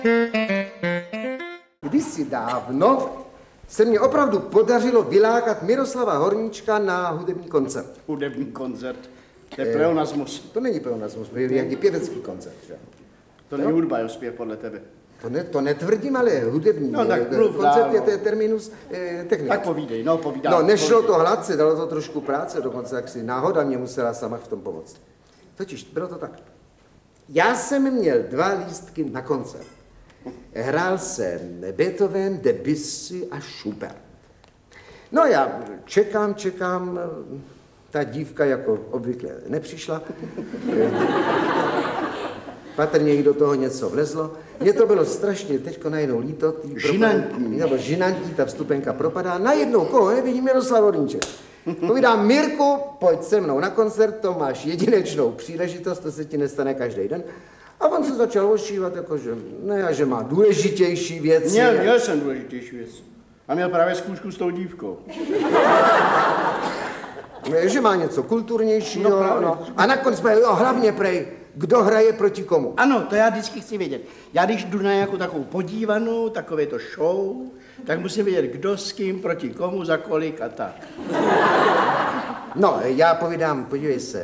Kdysi dávno se mně opravdu podařilo vylákat Miroslava Horníčka na hudební koncert. Hudební koncert? To je pleonasmus. To není pleonasmus, to je jaký pěvecký koncert. Že? To není hudba, jo, zpěv podle tebe. To netvrdím, ale hudební. No, tak koncert je terminus technický. Tak povídej, no povídám. No, nešlo to hladce, dalo to trošku práce, dokonce jak si náhoda mě musela sama v tom pomoct. Totiž bylo to tak. Já jsem měl 2 lístky na koncert. Hrál jsem Beethoven, Debussy a Schubert. No já čekám, ta dívka jako obvykle nepřišla. Patrně jí do toho něco vlezlo. Mně to bylo strašně teďko najednou líto. Žinantní, ta vstupenka propadá. Najednou koho nevidím, Miroslav Horníček. Povídám, Mirku, pojď se mnou na koncert, to máš jedinečnou příležitost, to se ti nestane každý den. A on se začal ošívat, jakože, ne, a že má důležitější věci. Měl jsem důležitější věci. A měl právě zkoušku s tou dívkou. Že má něco kulturnějšího, no. A nakonec jsme, hlavně prej, kdo hraje proti komu. Ano, to já vždycky chci vědět. Já když jdu na nějakou takovou podívanou, takové to show, tak musím vědět, kdo s kým, proti komu, za kolik a tak. No, já povídám, podívej se,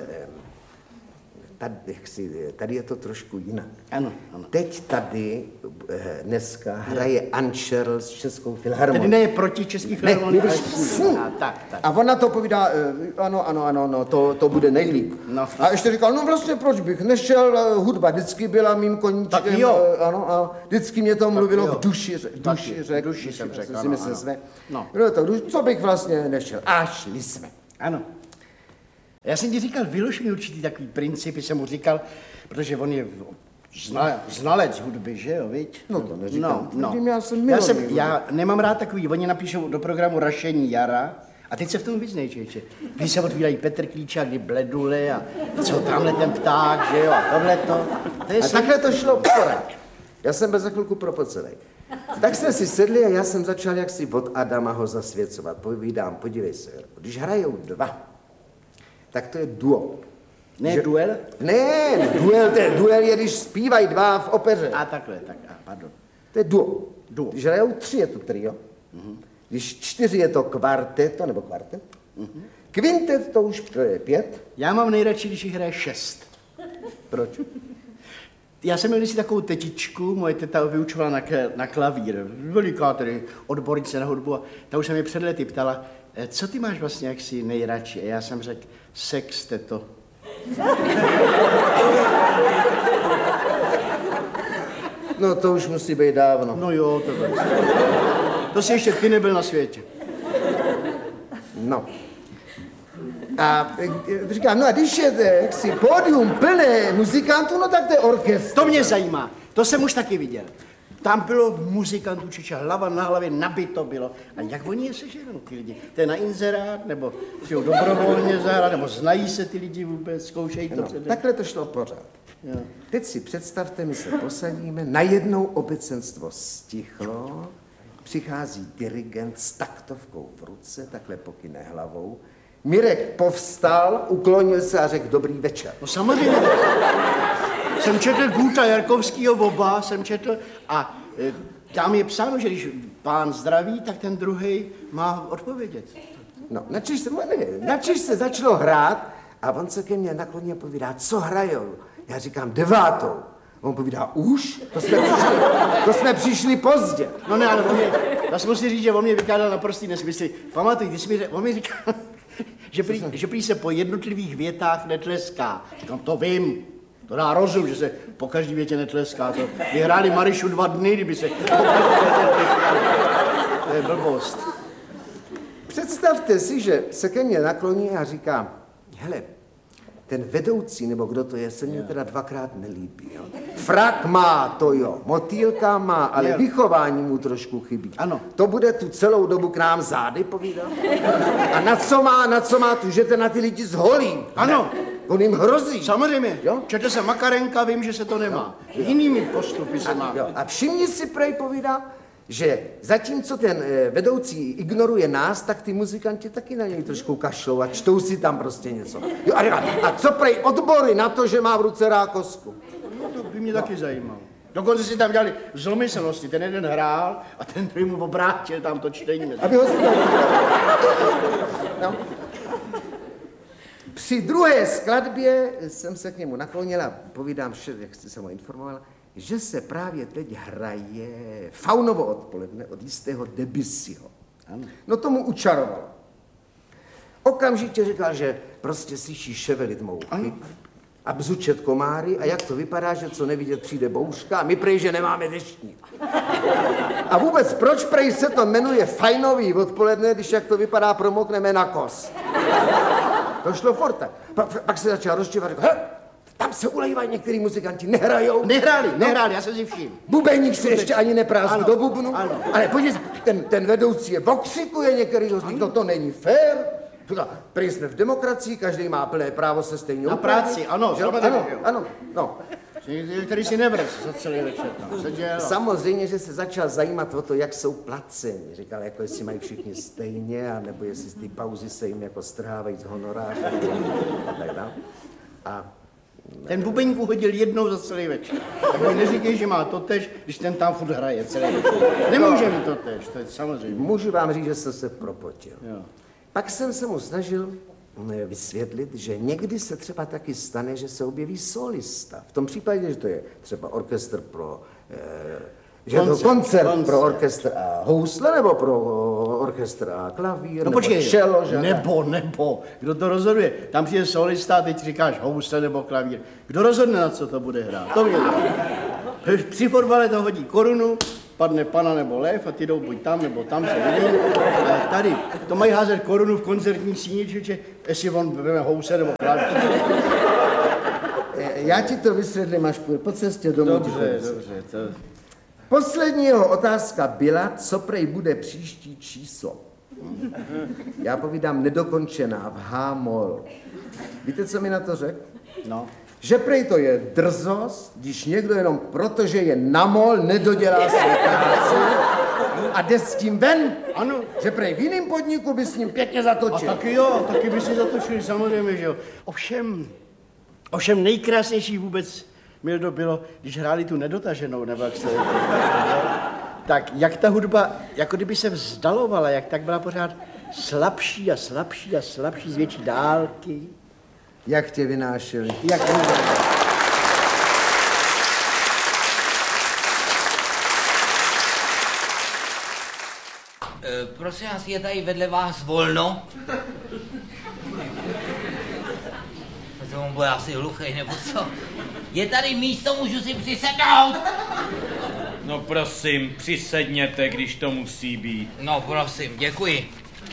tady je to trošku jinak. Ano. Teď tady dneska hraje Anšerl s Českou filharmonií. Tedy ne proti Český filharmonii. Tak. A ona to povídá, ano, to bude nejlíp. No. A ještě říkal, no vlastně proč bych nešel, hudba vždycky byla mým koníčkem. Tak jo. Ano, vždycky mě to mluvilo k duši jsem řekl, ano. Co bych vlastně nešel. A šli jsme. Ano. Já jsem ti říkal, vylož mi určitý takový principy, jsem mu říkal, protože on je znalec hudby, že jo, viď? No to neříkám. No. Já nemám rád takový, oni napíšou do programu Rašení jara a teď se v tom vyznej, člověče. Když se otvírají Petr Klíčák, kdy Bledule a co tamhle ten pták, že jo, a tohleto. A takhle to šlo pořád. Já jsem byl za chvilku propocenej. Tak jsme si sedli a já jsem začal jaksi od Adama ho zasvěcovat. Povídám, podívej se, když hrajou 2, tak to je duo. Ne duel? Ne, duel je, když zpívají 2 v opeře. A takhle, pardon. To je duo. Když hrajou 3, je to trio. Když 4 je to kvarteto, nebo kvartet. Kvintet to už je 5. Já mám nejradši, když jich hraje 6. Proč? Já jsem měl si takovou tetičku, moje teta vyučovala na klavír. Veliká tedy odbornice na hudbu. A ta už se mě před lety ptala, co ty máš vlastně jaksi nejradši? A já jsem řekl, sex, teto. No to už musí být dávno. No jo, to jsi ještě ty nebyl na světě. No. A říkám, no a když je jaksi pódium plné muzikantů, no tak to je orchestr. To mě zajímá, to jsem už taky viděl. Tam bylo muzikantů, čiče hlava na hlavě, nabito bylo. A jak oni je seženou, ty lidi? To je na inzerát, nebo chtějí dobrovolně zahrát, nebo znají se ty lidi vůbec, zkoušejí to předem? Takhle to šlo pořád. Jo. Teď si představte, my se posadíme, najednou obecenstvo stichlo, přichází dirigent s taktovkou v ruce, takhle pokyne hlavou. Mirek povstal, uklonil se a řekl dobrý večer. No samozřejmě. Jsem četl Guta Jarkovskýho oba, jsem četl a tam je psáno, že když pán zdraví, tak ten druhej má odpovědět. No, načež se začalo hrát a on se ke mně nakloně povídá, co hrajou? Já říkám 9. On povídá, už? To jsme přišli pozdě. No ne, ale já jsem musel říct, že on mě vykládal naprostý nesmysl. Pamatuj, on mi říkal, že prý se po jednotlivých větách netleská. Říkám, to vím. To dá rozum, že se po každý větě netleská. To vyhráli Marišu 2 dny, kdyby se... To je blbost. Představte si, že se ke mně nakloní a říká, hele, ten vedoucí, nebo kdo to je, se mně teda 2krát nelíbí. Jo? Frak má, to jo, motýlka má, ale vychování mu trošku chybí. Ano. To bude tu celou dobu k nám zády povídat? A na co má tu, že ten na ty lidi zholí? Ano. On jim hrozí. Samozřejmě, jo? Četl jsem Makarenka, vím, že se to nemá. Jo. Jinými postupy se má. Jo. A všimni si, prej povídá, že zatímco ten vedoucí ignoruje nás, tak ty muzikanti taky na něj trošku kašlou a čtou si tam prostě něco. Jo, a co prej odbory na to, že má v ruce rákosku? No to by mě taky zajímalo. Dokonce si tam dělali zlomyslnosti. Ten jeden hrál a ten druhý mu obrátil tam to čtení. Aby ho no. Při druhé skladbě jsem se k němu naklonil a povídám vše, jak jste se mu informoval, že se právě teď hraje Faunovo odpoledne od jistého Debussyho. No tomu učarovalo. Okamžitě říkal, že prostě slyší ševelit mouchy a bzučet komáry a jak to vypadá, že co nevidět přijde bouřka a my prej, že nemáme deštník. A vůbec proč prej se to jmenuje Fajnový odpoledne, když jak to vypadá promokneme na kost. To šlo fort. Pak se začal rozčívat a řekl, tam se ulejvají některý muzikanti, nehrajou. Nehráli, já jsem si všiml. Bubeník se ještě ani neprázdil do bubnu, ale podívej, ten vedoucí je okřikuje některý z nich, no to není fér. Prý jsme v demokracii, každý má plné právo se stejně na práci, ano. No. Který si nevrz za celý večer. Samozřejmě, že se začal zajímat o to, jak jsou placeni. Říkal, jako jestli mají všichni stejně, anebo jestli z ty pauzy se jim jako strhávají z honorářů a tak dále. Ten bubeník uhodil jednou za celý večer. Tak mi neříkej, že má totež, když ten tam furt hraje celý večer. Nemůže mít totež, to je samozřejmě. Můžu vám říct, že jsem se propotil. Jo. Pak jsem se mu snažil vysvětlit, že někdy se třeba taky stane, že se objeví solista. V tom případě, že to je třeba orchestr pro... že to koncert pro orchestr a housle, nebo pro orchestr a klavír, nebo čelo, že? Nebo, kdo to rozhoduje? Tam přijde solista a teď říkáš housle nebo klavír. Kdo rozhodne, na co to bude hrát? To mě. Při fotbale to hodí korunu, padne pana nebo lev a ty jdou buď tam, nebo tam se vidí. Ale tady, to mají házet korunu v koncertní síni, jestli on veme housle nebo klavír. Já ti to vysvětlím až po cestě domů. Dobře. Poslední jeho otázka byla, co prej bude příští číslo. Já povídám nedokončená v H-moll. Víte, co mi na to řekl? No. Že prej to je drzost, když někdo jenom proto, že je na mol, nedodělá svou práci a jde s tím ven. Ano. Že prej v jiném podniku by s ním pěkně zatočil. A taky jo, taky by si zatočili, samozřejmě, že jo. Ovšem nejkrásnější vůbec Mildo bylo, když hráli tu nedotaženou, nebo jak se... Tak jak ta hudba, jako kdyby se vzdalovala, jak tak byla pořád slabší a slabší a slabší z větší dálky. Jak tě vynášeli? Prosím vás, je tady vedle vás volno? On bude asi hluchej, nebo co? Je tady místo, můžu si přisednout? No prosím, přisedněte, když to musí být. No prosím, děkuji.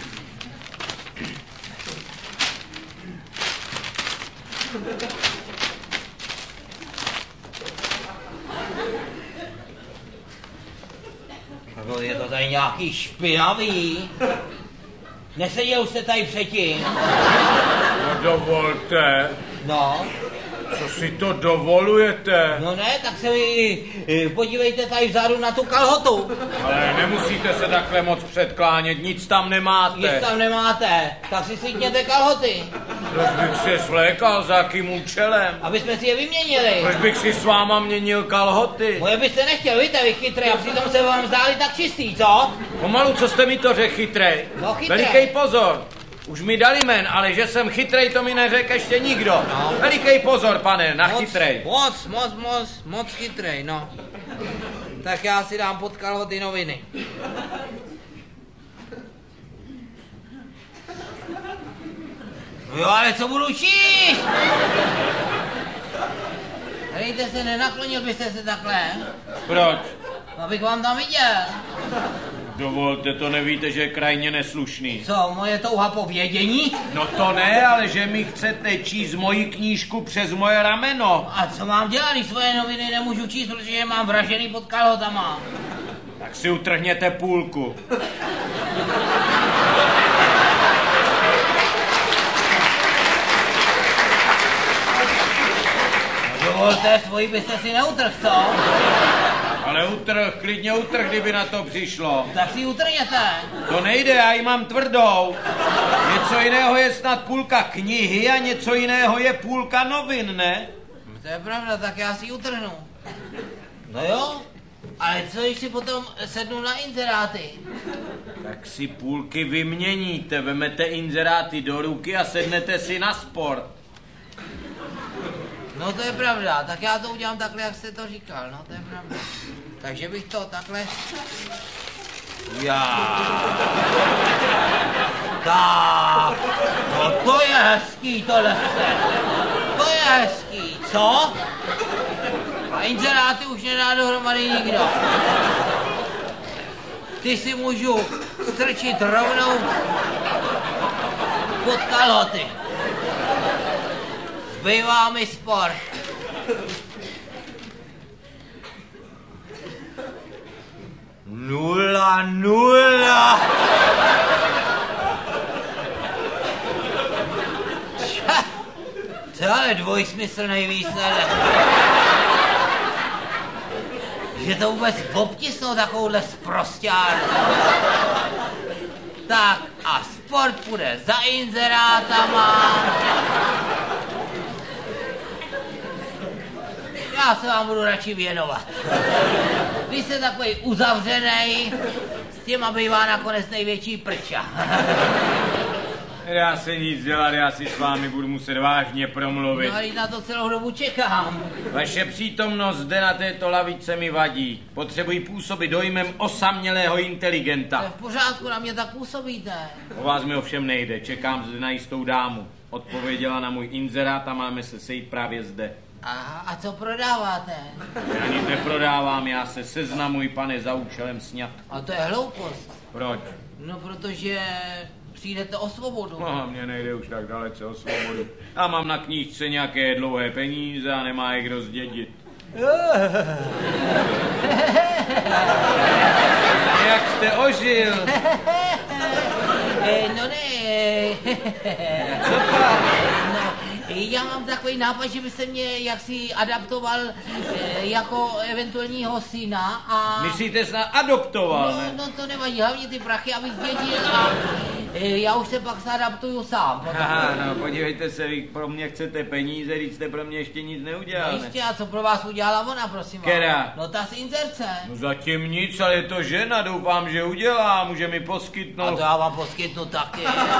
No, je to tady nějaký špinavý. Neseděl jste tady předtím? No dovolte. No. Co si to dovolujete? No ne, tak se podívejte tady vzadu na tu kalhotu. Ale nemusíte se takhle moc předklánět, nic tam nemáte. Nic tam nemáte, tak si svítněte kalhoty. Proč bych si je svlékal, za jakým účelem? Aby jsme si je vyměnili. Proč bych si s váma měnil kalhoty? Moje byste nechtěl, víte, vy chytrý, a přitom se vám zdáli tak čistý, co? Pomalu, co jste mi to řekl, chytrej? No, chytrej. Velikej pozor. Už mi dali jmen, ale že jsem chytrej, to mi neřekl ještě nikdo. No. Velikej pozor, pane, na chytrej. Moc chytrej, no. Tak já si dám pod kalhoty noviny. No jo, ale co budu číst? Hejte se, nenaklonil byste se takhle? Proč? Abych vám tam viděl. Dovolte, to nevíte, že je krajně neslušný. Co, moje touha po vědění? No to ne, ale že mi chcete číst moji knížku přes moje rameno. A co mám dělat, když svoje noviny nemůžu číst, protože je mám vražený pod kalhotama? Tak si utrhněte půlku. No dovolte, svoji byste si neutrhl, co? Ale klidně utrh, kdyby na to přišlo. Tak si utrhněte. To nejde, já ji mám tvrdou. Něco jiného je snad půlka knihy a něco jiného je půlka novin, ne? To je pravda, tak já si ji utrhnu. No jo, ale co když si potom sednu na inzeráty? Tak si půlky vyměníte, vemete inzeráty do ruky a sednete si na sport. No to je pravda, tak já to udělám takhle, jak jste to říkal, no to je pravda. Takže bych to takhle... Já. Tak, no to je hezký tohle. To je hezký, co? A inzeráty už nedá dohromady nikdo. Ty si můžu strčit rovnou pod kalhoty. Zbývá mi sport. Nula. To je dvojsmyslný výsledek. Že to vůbec obtisnou takovouhle sprosťárnu. Tak a sport půjde za inzerátama. Já se vám budu radši věnovat. Vy jste takový uzavřenej, s těma bývá nakonec největší prča. Já se nic dělat, já si s vámi budu muset vážně promluvit. No, na to celou dobu čekám. Vaše přítomnost zde na této lavice mi vadí. Potřebuji působit dojmem osamělého inteligenta. To je v pořádku, na mě tak působíte. O vás mi ovšem nejde, čekám zde na jistou dámu. Odpověděla na můj inzerát a máme se sejít právě zde. A co prodáváte? Já nic neprodávám, já se seznamuji, pane, za účelem sňatku. A to je hloupost. Proč? No, protože přijdete o svobodu. No, mně nejde už tak dalece o svobodu. Já mám na knížce nějaké dlouhé peníze a nemá je kdo zdědit. Jak jste ožil? No ne. Co pak? No, já mám takový nápad, že by se mě jaksi adaptoval jako eventuálního syna a... Myslíte snad adoptoval, No, ne? no to nevadí, hlavně ty prachy, abych dědil a já už se pak zadaptuju sám. Aha, no podívejte se, vy pro mě chcete peníze, když jste pro mě ještě nic neudělal, No ne? jistě, a co pro vás udělala ona, prosím vás? Která? No ta z inzerce. No zatím nic, ale je to žena, doufám, že udělá, může mi A poskytnout. to já vám poskytnu taky.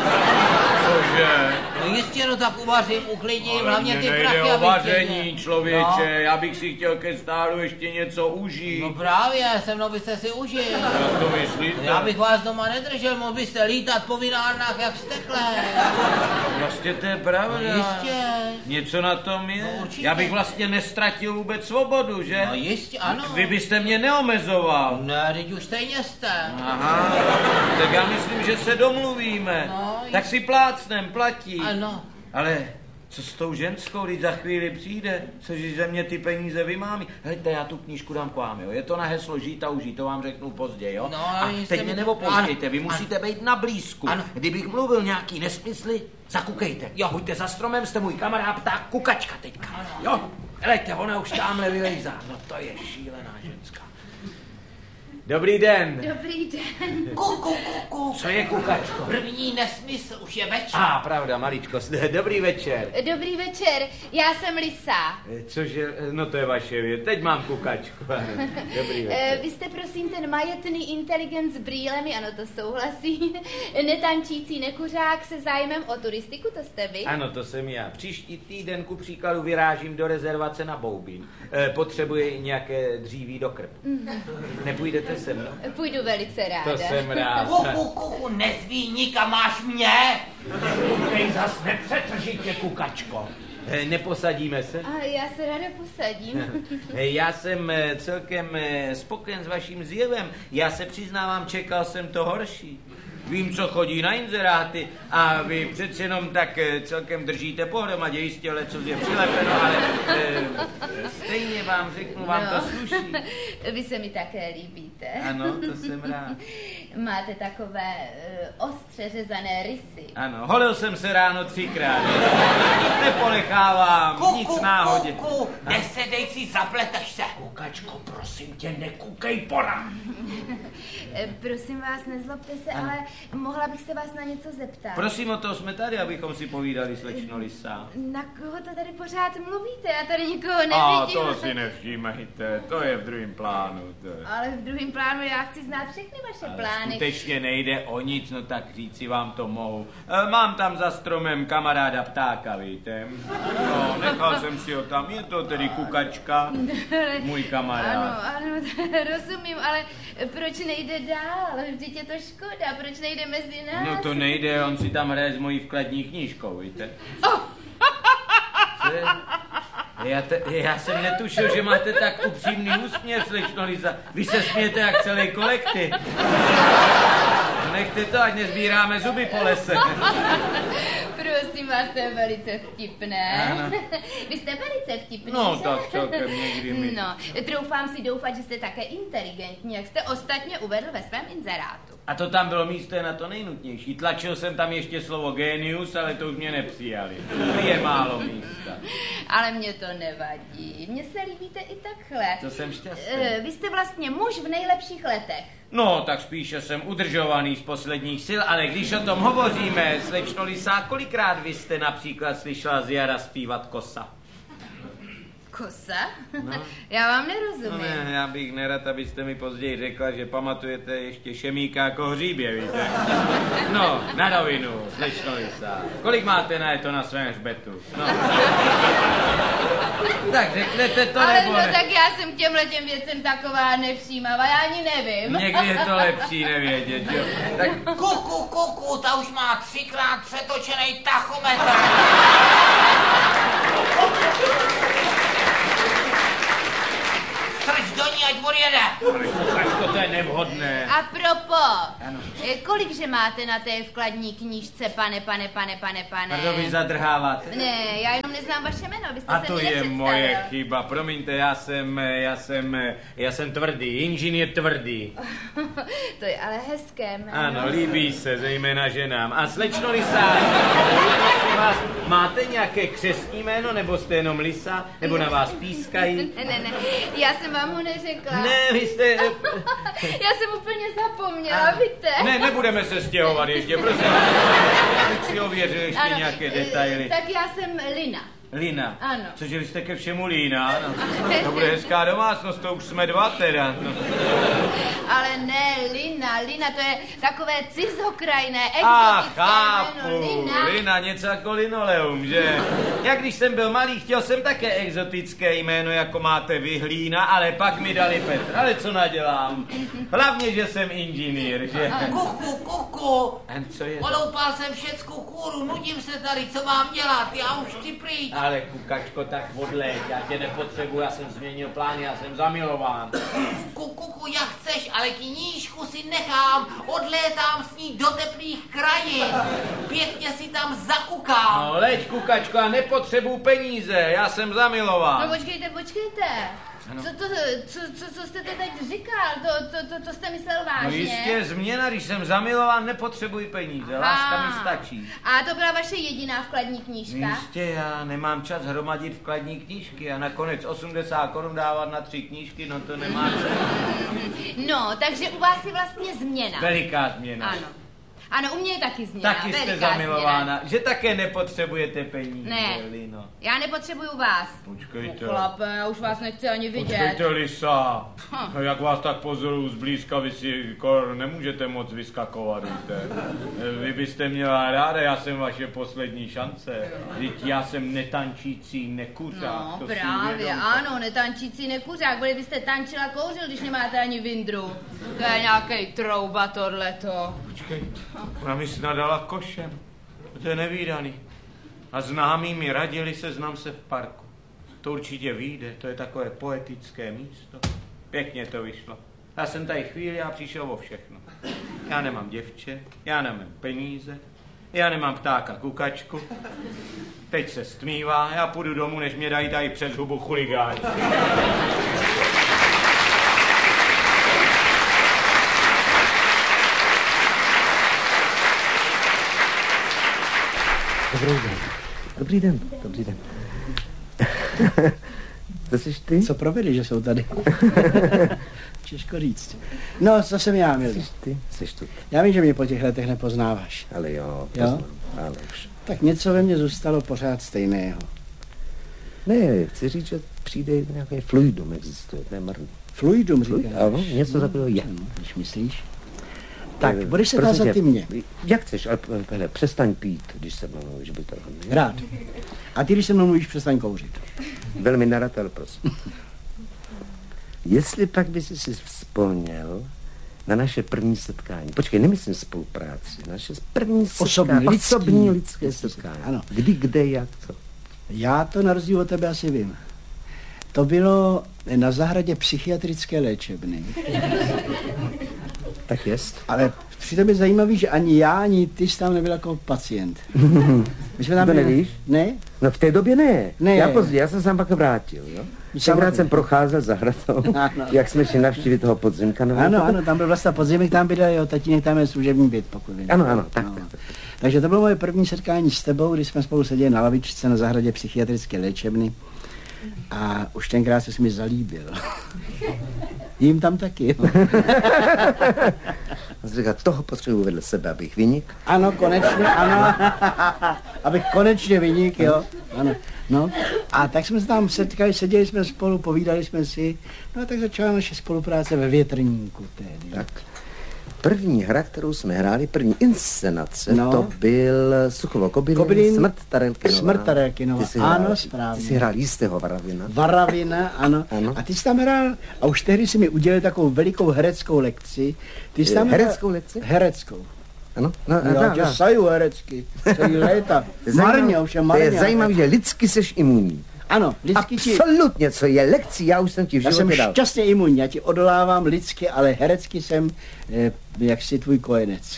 Cože? No jistě, no tak uvařím, uklidním, Ale hlavně mně ty nejde prachy, o abych vaření, dědil. člověče, No. já bych si chtěl ke stálu ještě něco užít. No právě, se mnou byste si užil. Jak to myslíte? Já bych vás doma nedržel, mohl byste lítat po vinárnách jak stekle. Vlastně to je pravda. No jistě. Něco na tom je. No určitě. Já bych vlastně nestratil vůbec svobodu, že? No jistě, ano. Vy byste mě neomezoval. Ne, teď už stejně jste. Aha, tak já myslím, že se domluvíme. No, Tak si plácnem, platí. Ano. Ale co s tou ženskou, když za chvíli přijde, což ze mě ty peníze vymámí. Hejte, já tu knížku dám k vám, jo. Je to na heslo žít a užít, to vám řeknu později, jo. No, a jste teď mě mi- neopouštějte, vy Ano, musíte být na blízku. Ano. Kdybych mluvil nějaký nesmysly, zakukejte. Jo. Buďte za stromem, jste můj kamarád, pták kukačka teďka. Jo, helejte, ona už tamhle vylejzá. No to je šílená ženská. Dobrý den. Dobrý den. Kuku. Co je kukačko? První nesmysl, už je večer. Pravda, maličko. Dobrý večer. Dobrý večer, já jsem Lisa. Cože, no to je vaše věc. Teď mám kukačku. Dobrý večer. Vy jste prosím ten majetný inteligent s brýlemi, ano, to souhlasí. Netančící nekuřák se zájmem o turistiku, to jste vy? Ano, to jsem já. Příští týden ku příkladu vyrážím do rezervace na Boubín. Potřebuji nějaké dříví do krbu. Nepůjdete se mnou? Půjdu velice ráda. To jsem rád. Kuku, nezví nikam, máš mě. Teď zas nepřetržitě, kukačko. Neposadíme se? A já se ráda posadím. Já jsem celkem spokojen s vaším zjevem. Já se přiznávám, čekal jsem to horší. Vím, co chodí na inzeráty a vy přeci jenom tak celkem držíte pohromadě, jistě, ale co je přilepeno, ale stejně vám řeknu, vám to sluší. Vy se mi také líbíte. Ano, to jsem rád. Máte takové ostře řezané rysy. Ano, holil jsem se ráno 3krát. Neponechávám, nic náhodě. Kuku, nesedej si, zapleteš se. Kukačko, prosím tě, nekukej porám. Prosím vás, nezlobte se, ale mohla bych se vás na něco zeptat. Prosím, o toho jsme tady, abychom si povídali, slečno Lisa. Na koho to tady pořád mluvíte? Já tady nikoho nevidím. A to si nevšímejte, to je v druhém plánu. Ale v druhém plánu já chci znát všechny vaše plány. Skutečně nejde o nic, no tak říci vám to mohu. Mám tam za stromem kamaráda ptáka, víte? No, nechal jsem si ho tam, je to tedy Kukačka, můj kamarád. Ano, rozumím, ale proč nejde dál? Vždyť je to škoda, proč nejde mezi nás? No to nejde, on si tam hraje s mojí vkladní knížkou, víte? Já jsem netušil, že máte tak upřímný úsměv, slečno Lisa. Vy se smějete jak celý kolektiv. Nechte to, ať nezbíráme zuby po lese. Prosím vás, to je velice vtipné. Ano. Vy jste velice vtipný, No že? tak celkem někdy mi. No, troufám si doufat, že jste také inteligentní, jak jste ostatně uvedl ve svém inzerátu. A to tam bylo místo na to nejnutnější. Tlačil jsem tam ještě slovo genius, ale to už mě nepřijali. Je málo místa. Ale mě to nevadí. Mně se líbíte i takhle. To jsem šťastný. Vy jste vlastně muž v nejlepších letech. No, tak spíše jsem udržovaný z posledních sil, ale když o tom hovoříme, slečno Lisa, kolikrát vy jste například slyšela z jara zpívat kosa? Kosa? No. Já vám No nerozumím. ne, já bych nerad, abyste mi později řekla, že pamatujete ještě Šemíka jako hříbě, víte? No, na rovinu, slečno Lisa. Kolik máte na to na svém hřbetu? No. Tak řeknete to, Ale nebo no ne? tak já jsem k těmhletěm věcem taková nevšímavá, já ani nevím. Někdy je to lepší nevědět, jo? Tak Kuku, ta už má 3krát přetočený tachometr. Strč do ní, ať odjede. Kukačko, to je nevhodné. A propos, Ano. kolikže máte na té vkladní knížce, pane? Pardon, vy zadrháváte? Ne, já jenom neznám vaše jméno, abyste A se to mi je nepředstavil. moje chyba, promiňte, já jsem tvrdý, inženýr tvrdý. To je ale hezké jméno. Ano, líbí se, zejména ženám. A slečno Lisa, prosím vás, máte nějaké křestní jméno, nebo jste jenom Lisa, nebo na vás pískají? Ne, já jsem vám ho neřekla. Ne, vy jste... Já jsem úplně zapomněla, víte? Ne, nebudeme se stěhovat ještě, prosím. Já bych si ověřil ještě Ano, nějaké detaily. Tak já jsem Lina. Lina. Ano. Cože vy jste ke všemu Lína? No, to bude hezká domácnost, to už jsme dva teda. No. Ale ne, Lina, to je takové cizokrajné, Ach, exotické chápu, jméno. Lina, něco jako linoleum, že? Jak když jsem byl malý, chtěl jsem také exotické jméno, jako máte vy, Hlína, ale pak mi dali Petr. Ale co nadělám? Hlavně, že jsem inženýr, že? Kuku, Co je to? oloupal jsem všeckou kůru, nudím se tady, co mám dělat, já už chci pryč. Ale Kukačko, tak odleď, já tě nepotřebuji, já jsem změnil plán, já jsem zamilován. Kuku, jak chceš, ale knížku si nechám, odlétám s ní do teplých krajin, pěkně si tam zakukám. No leď, Kukačko, já nepotřebuji peníze, já jsem zamilován. No počkejte. Ano. Co jste to teď říkal? To jste myslel vážně? No jistě, změna, když jsem zamilován, nepotřebuji peníze, láska mi stačí. A to byla vaše jediná vkladní knížka? Jistě, já nemám čas hromadit vkladní knížky a nakonec 80 korun dávat na 3 knížky, no to nemá co. No, takže u vás je vlastně změna. Veliká změna. Ano, u mě je taky změna. Taky jste veliká zamilována, změna. že také nepotřebujete peníze, Ne, Lino. já nepotřebuju vás. Počkejte. Chlape, já už vás nechci ani vidět. Počkejte, Lisa. No, jak vás tak pozoruju zblízka, vy si nemůžete moc vyskakovat, víte. Vy byste měla ráda, já jsem vaše poslední šance. Vždyť já jsem netančící nekuřák. No, to si právě, uvědomte. ano, netančící nekuřák, byli byste tančil a kouřil, když nemáte ani vindru. To je nějaký trouba tohleto. Počkejte, ona mi snad dala košem. To je nevídaný. A známí mi radili, seznam se v parku. To určitě vyjde, to je takové poetické místo. Pěkně to vyšlo. Já jsem tady chvíli a přišel o všechno. Já nemám děvče, já nemám peníze, já nemám ptáka Kukačku. Teď se stmívá, já půjdu domů, než mě dají tady přes hubu chuligáni. Dobrý den. Dobrý den. To jsi ty? Co provedli, že jsou tady? Těžko říct. No, co jsem já, Mildo? Jsi tu. Já vím, že mě po těch letech nepoznáváš. Ale jo, Jo? ale už. Tak něco ve mně zůstalo pořád stejného. Ne, chci říct, že přijde nějaký fluidum existuje, to je marný. Fluidum, říkáš? Ano, něco takového je. No, když myslíš. Tak, budeš se tázat ty mě. Jak chceš, ale přestaň pít, když se mnou mluvíš, by to Rád. A ty, když se mnou mluvíš, přestaň kouřit. Velmi nerad, ale prosím. Jestli pak by si vzpomněl na naše první setkání. Počkej, nemyslím spolupráci. Naše první setkání. Osobní lidské setkání. Ano. Kdy, kde, jak, co? Já to na rozdíl od tebe asi vím. To bylo na zahradě psychiatrické léčebny. Tak jest. Ale přitom je zajímavý, že ani já, ani ty jsi tam nebyl jako pacient. My jsme tam to nevíš? Ne? No v té době ne. Ne. Já jsem se tam pak vrátil, jo. Tenkrát jsem procházel zahradou, jak jsme šli navštívit toho podzemka. Ano, tam byl vlastně podzimek, tam bydlel jeho tatínek, tam je služební byt, pokud vím. Ano, tak. Takže to bylo moje první setkání s tebou, když jsme spolu seděli na lavičce na zahradě psychiatrické léčebny. A už tenkrát se mi zalíbil. Jím tam taky, jo. Říká, toho potřebuji vedle sebe, abych vynik. Ano, konečně, ano. Abych konečně vynik, jo. Ano. No, a tak jsme se tam setkali, seděli jsme spolu, povídali jsme si. No a tak začala naše spolupráce ve Větrníku tehdy. Tak. První hra, kterou jsme hráli, první inscenace, to byl Suchovo Kobylin, Smrt Tarelkinová. Smrt Tarelkinová, ano, správně. Ty jsi hrál jistého Varavina. Varavina, ano. A ty jsi tam hrál, a už tehdy si mi udělal takovou velikou hereckou lekci. Ty jsi tam hereckou lekci? Hereckou. Ano, já tě saju herecky, celý léta. Marně, ovšem marně. To je zajímavé, že lidsky seš imunní. Ano, lidsky ti... Absolutně, co je lekcí, já už jsem ti v životě dal. Já jsem šťastně imunní, já ti odolávám lidsky, ale herecky jsem jaksi tvůj kojenec.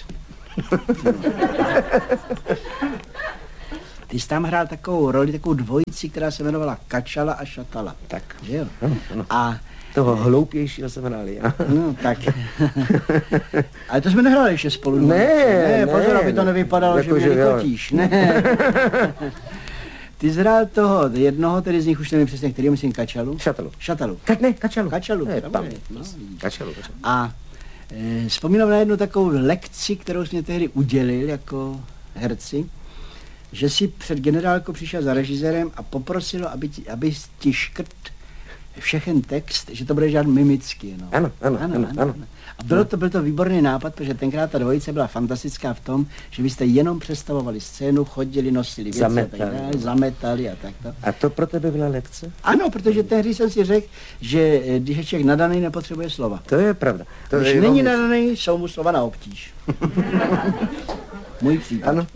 Ty jsi tam hrál takovou roli, takovou dvojici, která se jmenovala Kačala a Šatala. Tak. Že jo? Ano. A toho hloupějšího jsem hrál já. No, tak. Ale to jsme nehráli ještě spolu. Ne, pozor, aby to nevypadalo, že mě vykotíš. Ne. Ty jsi hrál toho jednoho, tedy z nich už nevím přesně, který myslím Kačalu. Šatalu. Kačalu. Kačalu. A vzpomínám na jednu takovou lekci, kterou jsi mě tehdy udělil jako herci, že si před generálkou přišel za režisérem a poprosil, aby ti škrt všechen text, že to bude žádný mimicky. No. Ano. A byl to výborný nápad, protože tenkrát ta dvojice byla fantastická v tom, že vy jste jenom představovali scénu, chodili, nosili věci zametali a takto. A to pro tebe byla lekce? Ano, protože tehdy jsem si řekl, že když je člověk nadaný, nepotřebuje slova. To je pravda. Když není nadaný, jsou mu slova na obtíž. Můj případ. Ano.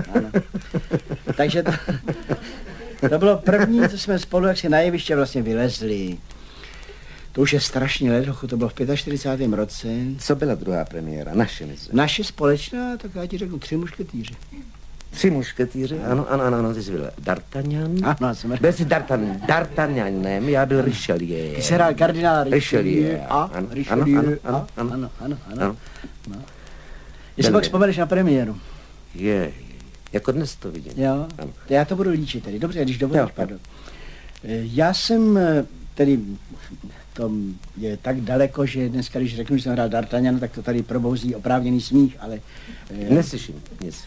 Takže to bylo první, co jsme spolu, jak si na jeviště vlastně vylezli. To už je strašně let, to bylo v 45. roce. Co byla druhá premiéra? Naše společná, tak já ti řeknu 3 mušketýři. 3 mušketýři? Ano, ty jsi byl D'Artagnan. Ano, jsem byl jsi D'Artagnanem, já byl Richelieu. Ty jsi hrál kardinál Richelieu. Ano. Jestli pak vzpomeneš na premiéru. Je. Jako dnes to vidím. Jo, já to budu líčit tedy. Dobře, když dovolíš, pardon. Já jsem tedy, to je tak daleko, že dneska, když řeknu, že jsem hrál D'Artagnana, tak to tady probouzí oprávněný smích, ale... Neslyším nic.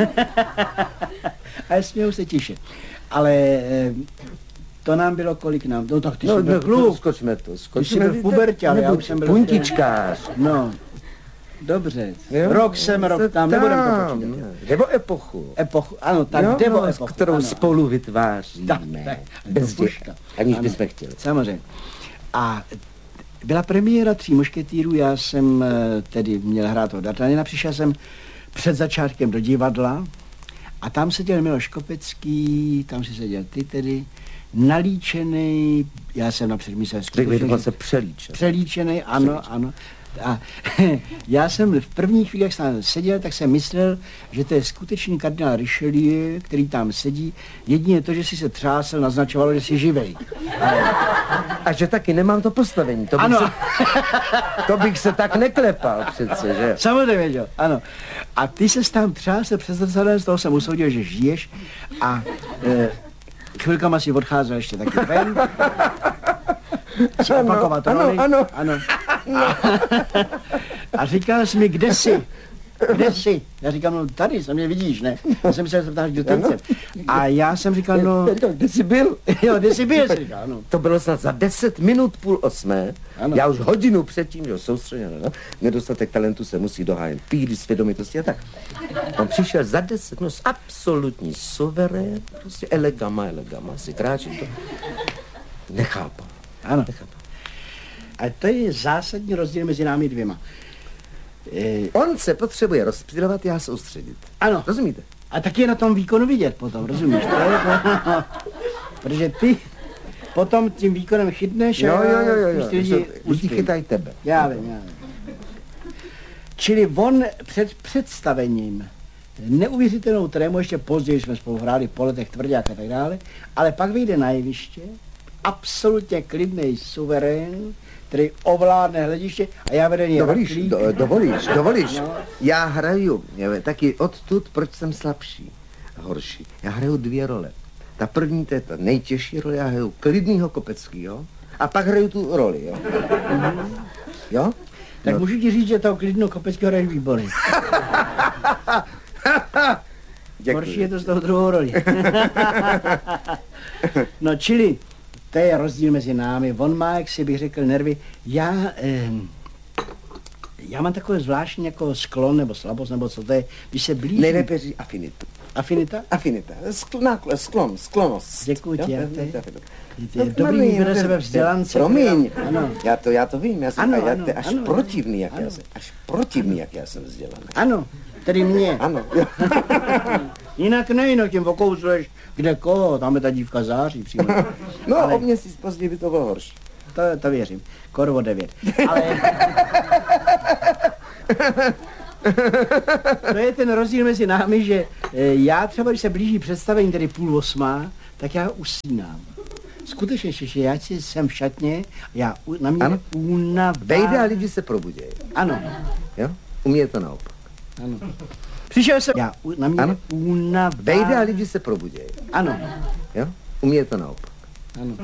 Ale smějou se tiše. Ale to nám bylo kolik nám? No tak ty jsi byl kluk. Skočme to. Ty jsi byl v pubertě, ale já už jsem byl... Puntičkář. No. Dobře, rok tam, nebudem to počítat. Nebo epochu. Ano, tak jde o epochu. Kterou spolu vytváříme. Tak. Bez děka, aniž bychom chtěli. Samozřejmě. A byla premiéra 3 mušketýrů, já jsem tedy měl hrát toho D'Artagnana, přišel jsem před začátkem do divadla a tam seděl Miloš Kopecký, tam si seděl ty tedy, nalíčený, já jsem napřed myslel skutečně... Přelíčený, ano. A já jsem v první chvíli, jak jsem seděl, tak jsem myslel, že to je skutečný kardinál Richelieu, který tam sedí. Jedině to, že si se třásel, naznačovalo, že jsi živej. A že taky nemám to postavení. To bych se tak neklepal přece, že? Samozřejmě, jo, ano. A ty se tam třásel přes zrcadlem, z toho jsem usoudil, že žiješ a chvilkama si odcházel ještě taky ven. Si opakovat roli. Ano. A říkal jsi mi, kde jsi? Kde jsi? Já říkám, no tady, se mě vidíš, ne? Já jsem se ptal, kdo ten. A já jsem říkal, no... Kde jsi byl? Jo, kde jsi byl, říkal, ano. To bylo snad za 10 minut 7:30. Ano. Já už hodinu předtím, že soustředěno, no? Nedostatek talentu se musí dohájet, píry, svědomitosti a tak. On přišel za 10 minut, absolutní suverén, prostě elegama, si kráčí to. Nechápal. Ano. Nechápal. A to je zásadní rozdíl mezi námi dvěma. On se potřebuje rozptylovat, já soustředit. Ano. Rozumíte? A taky je na tom výkonu vidět potom, rozumíš? To je to, protože ty potom tím výkonem chytneš a Lidi uspějí. chytají tebe. Já vím. Čili on před představením neuvěřitelnou trému, ještě později jsme spolu hráli po letech Tvrdák a tak dále, ale pak vyjde na jeviště, absolutně klidný suverén, který ovládne hlediště a já vedený Dovolíš. No. Já hraju, taky odtud, proč jsem slabší, horší. Já hraju 2 role. Ta první, to je ta nejtěžší role, já hraju klidnýho Kopeckýho a pak hraju tu roli, jo. Jo? Tak no. Můžu ti říct, že toho klidného Kopeckýho hraješ výborně. Horší je to z toho druhou roli. No čili, to je rozdíl mezi námi. On má, jak si bych řekl, nervy. Já mám takové zvláštní jako sklon nebo slabost, nebo co to je, když se blíží... Nejlépe říct afinitu. Afinita? Afinita. Sklonost. Děkuji ti. Dobrý bude sebe vzdělance. Promiň. Ano. Já to vím. Já jsem až ano. protivný, jak já jsem. Až protivný, jak já jsem vzdělaný. Ano. Tedy mě. Ano. Jinak tím okousleš, kde koho, tam je ta dívka září přímo. No, ale... o měsíc později by to bylo horší. To věřím. Korvo 9. Ale... To je ten rozdíl mezi námi, že já třeba, když se blíží představení, tedy 7:30, tak já usínám. Skutečně, že já jsem v šatně, na mě únava. Vejde a lidi se probudějí. Ano. Jo? U mě je to naopak. Ano. Přišel jsem, na mě únava. Vejde a lidi se probudějí. Ano. Jo? U mě je to naopak. Ano.